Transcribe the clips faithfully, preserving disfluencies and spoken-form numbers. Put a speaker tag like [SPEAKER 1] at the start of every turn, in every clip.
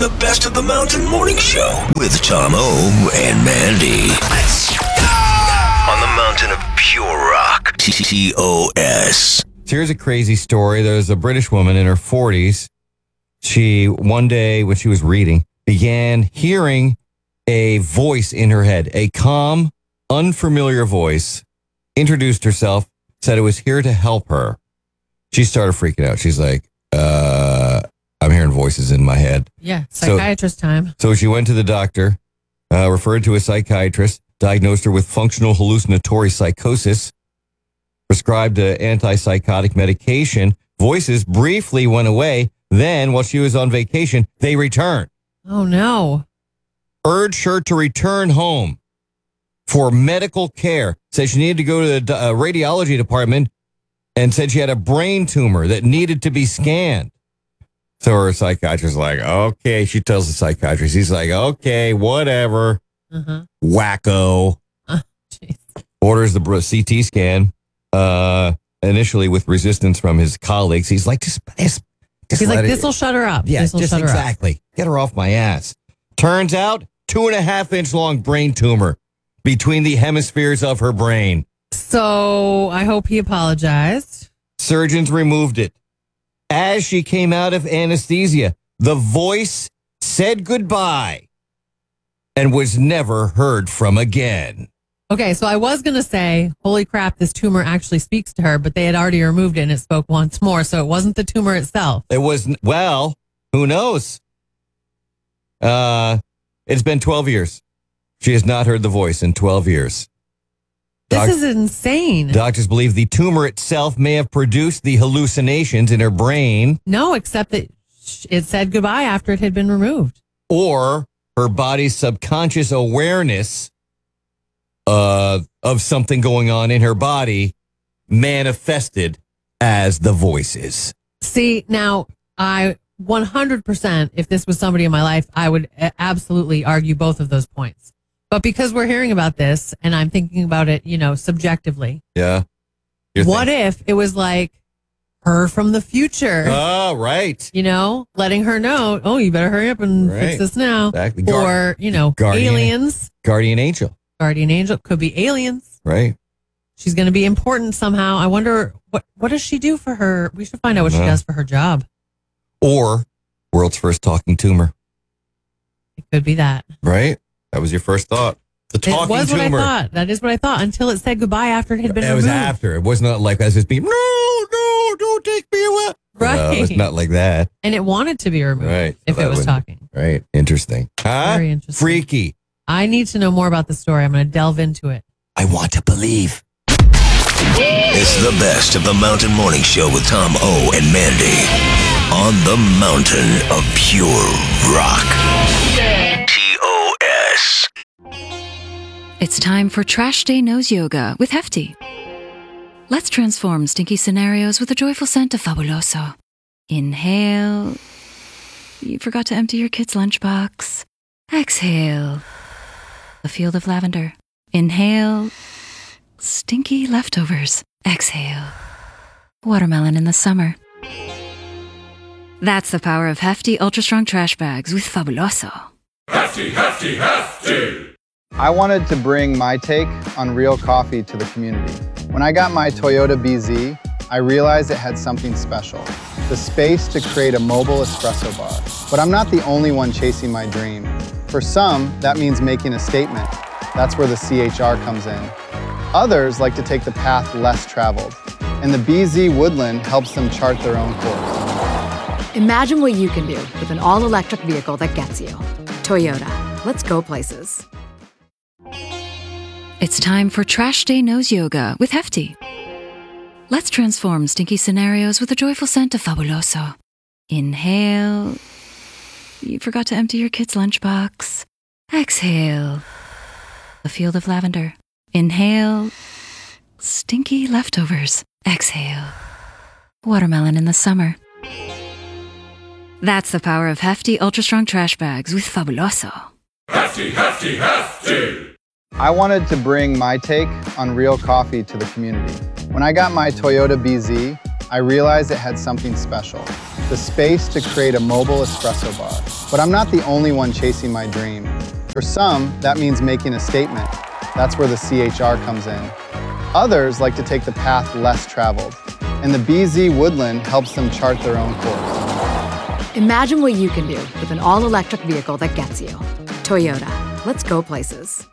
[SPEAKER 1] the Best of the Mountain Morning Show with Tom O and Mandy. Let's go! On the mountain of pure rock. T O S.
[SPEAKER 2] Here's a crazy story. There's a British woman in her forties. She, one day when she was reading, began hearing a voice in her head, a calm, unfamiliar voice, introduced herself, said it was here to help her. She started freaking out. She's like, uh, I'm hearing voices in my head.
[SPEAKER 3] Yeah, psychiatrist
[SPEAKER 2] so,
[SPEAKER 3] time.
[SPEAKER 2] So she went to the doctor, uh, referred to a psychiatrist, diagnosed her with functional hallucinatory psychosis, prescribed an antipsychotic medication. Voices briefly went away. Then, while she was on vacation, they returned.
[SPEAKER 3] Oh, no.
[SPEAKER 2] Urged her to return home for medical care. Said she needed to go to the uh, radiology department and said she had a brain tumor that needed to be scanned. So her psychiatrist is like, okay. She tells the psychiatrist, he's like, okay, whatever.
[SPEAKER 3] Uh-huh.
[SPEAKER 2] Wacko.
[SPEAKER 3] Uh,
[SPEAKER 2] Orders the C T scan. Uh, initially with resistance from his colleagues. He's like, just, just, just
[SPEAKER 3] he's like,
[SPEAKER 2] it,
[SPEAKER 3] this will shut her up.
[SPEAKER 2] Yeah,
[SPEAKER 3] this'll
[SPEAKER 2] just
[SPEAKER 3] shut her
[SPEAKER 2] exactly.
[SPEAKER 3] Up.
[SPEAKER 2] Get her off my ass. Turns out, two and a half inch long brain tumor between the hemispheres of her brain.
[SPEAKER 3] So I hope he apologized.
[SPEAKER 2] Surgeons removed it. As she came out of anesthesia, the voice said goodbye and was never heard from again.
[SPEAKER 3] Okay, so I was going to say, holy crap, this tumor actually speaks to her, but they had already removed it and it spoke once more, so it wasn't the tumor itself.
[SPEAKER 2] It was, well, who knows? Uh, it's been twelve years. She has not heard the voice in twelve years.
[SPEAKER 3] This
[SPEAKER 2] Doc-
[SPEAKER 3] is insane.
[SPEAKER 2] Doctors believe the tumor itself may have produced the hallucinations in her brain.
[SPEAKER 3] No, except that it said goodbye after it had been removed.
[SPEAKER 2] Or her body's subconscious awareness uh, of something going on in her body manifested as the voices.
[SPEAKER 3] See, now, I one hundred percent, if this was somebody in my life, I would absolutely argue both of those points. But because we're hearing about this and I'm thinking about it, you know, subjectively.
[SPEAKER 2] Yeah. You're
[SPEAKER 3] what
[SPEAKER 2] thinking.
[SPEAKER 3] if it was like her from the future?
[SPEAKER 2] Oh, right.
[SPEAKER 3] You know, letting her know, oh, you better hurry up and
[SPEAKER 2] Right.
[SPEAKER 3] fix this now.
[SPEAKER 2] Exactly. Guard-
[SPEAKER 3] or, you know,
[SPEAKER 2] Guardian-
[SPEAKER 3] aliens.
[SPEAKER 2] Guardian angel.
[SPEAKER 3] Guardian angel. Could be aliens.
[SPEAKER 2] Right.
[SPEAKER 3] She's going to be important somehow. I wonder, what, what does she do for her? We should find out what she
[SPEAKER 2] Uh.
[SPEAKER 3] does for her job.
[SPEAKER 2] Or world's first talking tumor.
[SPEAKER 3] It could be that.
[SPEAKER 2] Right? That was your first thought. The talking
[SPEAKER 3] It was
[SPEAKER 2] tumor.
[SPEAKER 3] what I thought. That is what I thought until it said goodbye after it had been
[SPEAKER 2] It
[SPEAKER 3] removed.
[SPEAKER 2] was after. It was not like as just being, no, no, don't take me away.
[SPEAKER 3] Right.
[SPEAKER 2] No, it's not like that.
[SPEAKER 3] And it wanted to be removed
[SPEAKER 2] Right.
[SPEAKER 3] if
[SPEAKER 2] So
[SPEAKER 3] it
[SPEAKER 2] that
[SPEAKER 3] was
[SPEAKER 2] would-
[SPEAKER 3] talking.
[SPEAKER 2] Right. Interesting. Huh?
[SPEAKER 3] Very interesting.
[SPEAKER 2] Freaky.
[SPEAKER 3] I need to know more about the story. I'm going to delve into it.
[SPEAKER 2] I want to believe.
[SPEAKER 1] It's the Best of the Mountain Morning Show with Tom O and Mandy. On the mountain of pure rock. T O S.
[SPEAKER 4] It's time for Trash Day Nose Yoga with Hefty. Let's transform stinky scenarios with a joyful scent of Fabuloso. Inhale. You forgot to empty your kid's lunchbox. Exhale. A field of lavender. Inhale. Stinky leftovers. Exhale. Watermelon in the summer. That's the power of Hefty Ultra Strong Trash Bags with Fabuloso.
[SPEAKER 5] Hefty, hefty, hefty!
[SPEAKER 6] I wanted to bring my take on real coffee to the community. When I got my Toyota B Z, I realized it had something special, the space to create a mobile espresso bar. But I'm not the only one chasing my dream. For some, that means making a statement. That's where the C H R comes in. Others like to take the path less traveled, and the B Z Woodland helps them chart their own course.
[SPEAKER 7] Imagine what you can do with an all-electric vehicle that gets you. Toyota. Let's go places.
[SPEAKER 4] It's time for Trash Day Nose Yoga with Hefty. Let's transform stinky scenarios with a joyful scent of Fabuloso. Inhale. You forgot to empty your kid's lunchbox. Exhale. A field of lavender. Inhale. Stinky leftovers. Exhale. Watermelon in the summer. That's the power of Hefty Ultra Strong Trash Bags with Fabuloso.
[SPEAKER 5] Hefty, hefty, hefty!
[SPEAKER 6] I wanted to bring my take on real coffee to the community. When I got my Toyota B Z, I realized it had something special, the space to create a mobile espresso bar. But I'm not the only one chasing my dream. For some, that means making a statement. That's where the C H R comes in. Others like to take the path less traveled, and the B Z Woodland helps them chart their own course.
[SPEAKER 7] Imagine what you can do with an all-electric vehicle that gets you. Toyota, let's go places.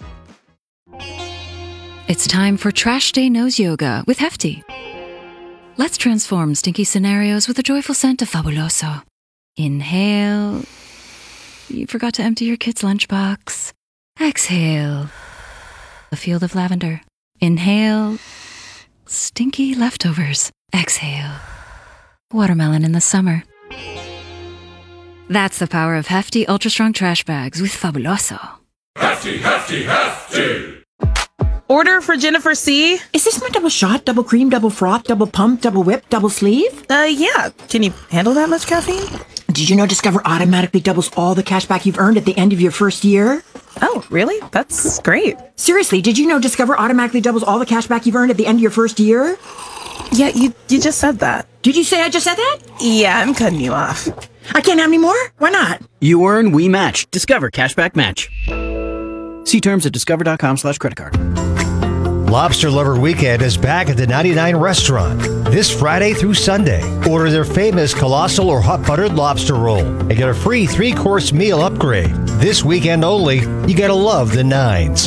[SPEAKER 4] It's time for Trash Day Nose Yoga with Hefty. Let's transform stinky scenarios with a joyful scent of Fabuloso. Inhale. You forgot to empty your kid's lunchbox. Exhale. A field of lavender. Inhale. Stinky leftovers. Exhale. Watermelon in the summer. That's the power of Hefty Ultra Strong Trash Bags with Fabuloso.
[SPEAKER 5] Hefty, hefty, hefty.
[SPEAKER 8] Order for Jennifer C.
[SPEAKER 9] Is this my double shot, double cream, double froth, double pump, double whip, double sleeve?
[SPEAKER 8] Uh, yeah. Can you handle that much caffeine?
[SPEAKER 9] Did you know Discover automatically doubles all the cash back you've earned at the end of your first year?
[SPEAKER 8] Oh, really? That's great.
[SPEAKER 9] Seriously, did you know Discover automatically doubles all the cash back you've earned at the end of your first year?
[SPEAKER 8] Yeah, you you just said that.
[SPEAKER 9] Did you say I just said that?
[SPEAKER 8] Yeah, I'm cutting you off.
[SPEAKER 9] I can't have any more? Why not?
[SPEAKER 10] You earn, we match. Discover Cashback Match. See terms at discover.com slash credit card.
[SPEAKER 11] Lobster Lover Weekend is back at the ninety-nine Restaurant this Friday through Sunday. Order their famous colossal or hot buttered lobster roll and get a free three-course meal upgrade. This weekend only, you gotta love the nines.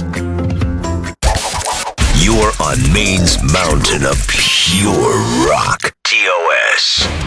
[SPEAKER 1] You're on Maine's mountain of pure rock. T O S.